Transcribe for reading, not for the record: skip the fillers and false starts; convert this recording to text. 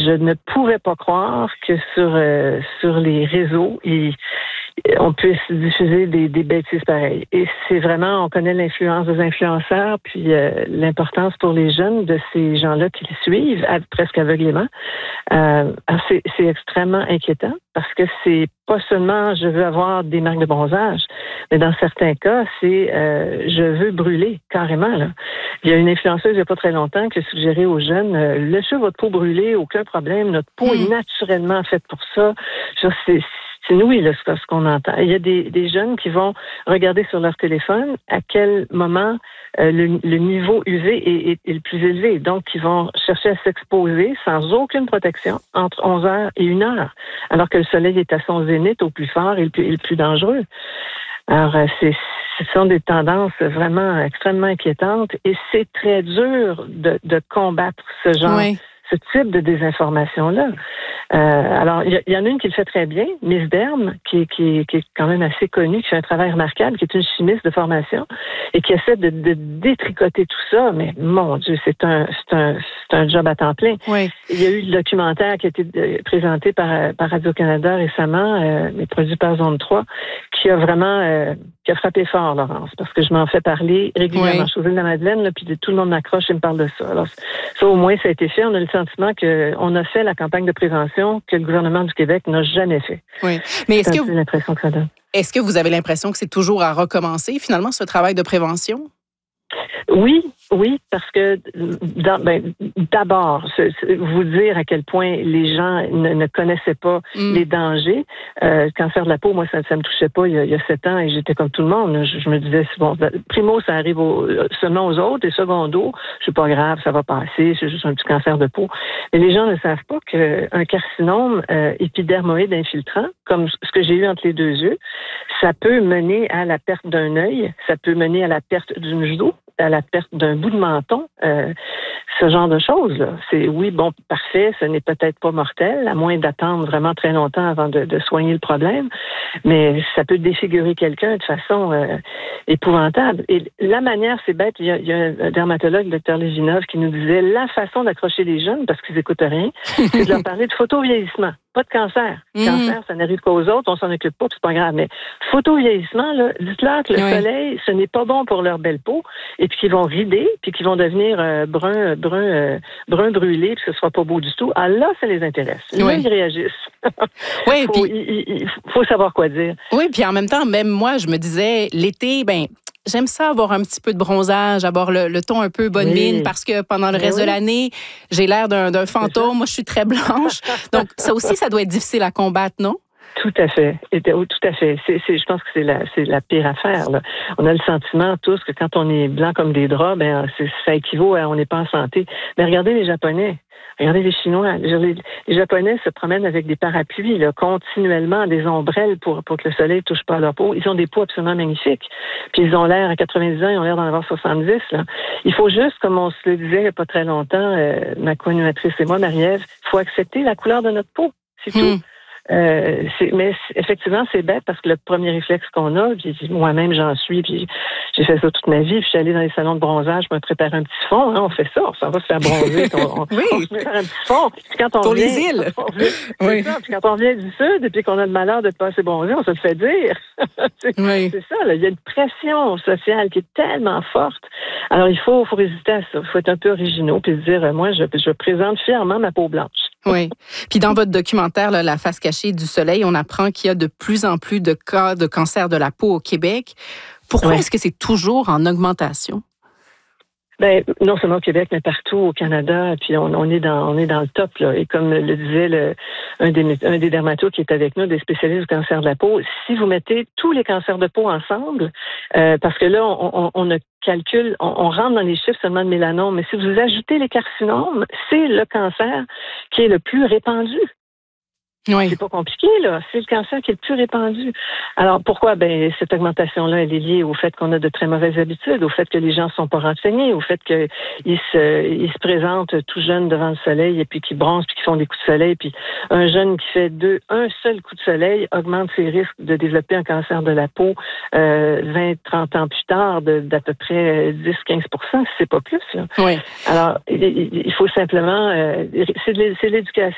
je ne pouvais pas croire que sur les réseaux, on puisse diffuser des bêtises pareilles. Et c'est vraiment, on connaît l'influence des influenceurs, puis l'importance pour les jeunes de ces gens-là qui les suivent presque aveuglément. C'est extrêmement inquiétant parce que c'est pas seulement je veux avoir des marques de bronzage, mais dans certains cas, c'est je veux brûler carrément. Là. Il y a une influenceuse il n'y a pas très longtemps qui a suggéré aux jeunes laissez votre peau brûler, aucun problème, notre peau est naturellement faite pour ça. C'est oui, là, c'est ce qu'on entend. Il y a des jeunes qui vont regarder sur leur téléphone à quel moment le niveau UV est le plus élevé. Donc, ils vont chercher à s'exposer sans aucune protection entre 11h et 1h, alors que le soleil est à son zénith au plus fort et le plus dangereux. Alors, ce sont des tendances vraiment extrêmement inquiétantes et c'est très dur de combattre ce genre ce type de désinformation-là. Alors, il y en a une qui le fait très bien, Miss Derm, qui est quand même assez connue, qui fait un travail remarquable, qui est une chimiste de formation et qui essaie de détricoter tout ça. Mais mon Dieu, c'est un job à temps plein. Oui. Il y a eu le documentaire qui a été présenté par Radio-Canada récemment, mais produit par Zone 3, qui a vraiment qui a frappé fort, Laurence, parce que je m'en fais parler régulièrement. Je suis aux Îles-de-la-Madeleine, là, puis tout le monde m'accroche et me parle de ça. Alors, ça, au moins, ça a été fait. On a le sentiment qu'on a fait la campagne de prévention que le gouvernement du Québec n'a jamais fait. Oui. Mais c'est l'impression que ça donne. Est-ce que vous avez l'impression que c'est toujours à recommencer, finalement, ce travail de prévention? Oui, parce que d'abord, vous dire à quel point les gens ne connaissaient pas les dangers. Cancer de la peau, moi, ça me touchait pas il y a 7 ans et j'étais comme tout le monde. Je me disais, bon, primo, ça arrive seulement aux autres et secondo, c'est pas grave, ça va passer, c'est juste un petit cancer de peau. Mais les gens ne savent pas qu'un carcinome épidermoïde infiltrant, comme ce que j'ai eu entre les 2 yeux, ça peut mener à la perte d'un œil, ça peut mener à la perte d'une joue, à la perte d'un bout de menton, ce genre de choses-là. C'est parfait, ce n'est peut-être pas mortel, à moins d'attendre vraiment très longtemps avant de soigner le problème, mais ça peut défigurer quelqu'un de façon épouvantable. Et la manière, c'est bête, il y a un dermatologue, le Dr Lévinov, qui nous disait la façon d'accrocher les jeunes, parce qu'ils n'écoutent rien, c'est de leur parler de photovieillissement. Pas de cancer. Cancer, ça n'arrive qu'aux autres, on s'en occupe pas, c'est pas grave. Mais photovieillissement, là, dites-leur que le soleil, ce n'est pas bon pour leur belle peau, et puis qu'ils vont rider, puis qu'ils vont devenir brun brûlé, puis ce sera pas beau du tout. Ah là, ça les intéresse. Là, ils réagissent. Il faut savoir quoi dire. Oui, puis en même temps, même moi, je me disais, l'été, j'aime ça avoir un petit peu de bronzage, avoir le ton un peu bonne mine, parce que pendant le reste de l'année, j'ai l'air d'un fantôme. Moi, je suis très blanche. Donc, ça aussi, ça doit être difficile à combattre, non? Tout à fait. Tout à fait. Je pense que c'est la pire affaire, là. On a le sentiment tous que quand on est blanc comme des draps, ça équivaut à on n'est pas en santé. Mais regardez les Japonais. Regardez les Chinois. Les Japonais se promènent avec des parapluies là, continuellement, des ombrelles pour que le soleil ne touche pas à leur peau. Ils ont des peaux absolument magnifiques. Puis ils ont l'air, à 90 ans, ils ont l'air d'en avoir 70. Là. Il faut juste, comme on se le disait il n'y a pas très longtemps, ma co-animatrice et moi, Marie-Ève, il faut accepter la couleur de notre peau. C'est tout. Mais effectivement, c'est bête parce que le premier réflexe qu'on a, puis moi-même j'en suis, puis j'ai fait ça toute ma vie, puis je suis allée dans les salons de bronzage, je me prépare un petit fond, on fait ça, on s'en va se faire bronzer, on se prépare un petit fond. Puis quand on pour vient, les îles. C'est ça, puis quand on vient du sud, et puis qu'on a le malheur de ne pas assez bronzer, on se le fait dire. C'est ça, là, il y a une pression sociale qui est tellement forte. Alors il faut résister à ça, il faut être un peu originaux, puis se dire, moi je présente fièrement ma peau blanche. Oui. Puis dans votre documentaire, là, La face cachée du soleil, on apprend qu'il y a de plus en plus de cas de cancer de la peau au Québec. Pourquoi est-ce que c'est toujours en augmentation? Non seulement au Québec, mais partout au Canada, puis on est dans le top, là. Et comme le disait un des dermatos qui est avec nous, des spécialistes du cancer de la peau, si vous mettez tous les cancers de peau ensemble, parce que là, on calcule, on rentre dans les chiffres seulement de mélanome, mais si vous ajoutez les carcinomes, c'est le cancer qui est le plus répandu. Oui. C'est pas compliqué, là. C'est le cancer qui est le plus répandu. Alors, pourquoi? Cette augmentation-là, elle est liée au fait qu'on a de très mauvaises habitudes, au fait que les gens ne sont pas renseignés, au fait qu'ils se présentent tout jeunes devant le soleil et puis qu'ils bronzent puis qu'ils font des coups de soleil. Puis un jeune qui fait un seul coup de soleil augmente ses risques de développer un cancer de la peau 20-30 ans plus tard d'à peu près 10-15 % si c'est pas plus, là. Oui. Alors, il faut simplement... c'est de l'éducation.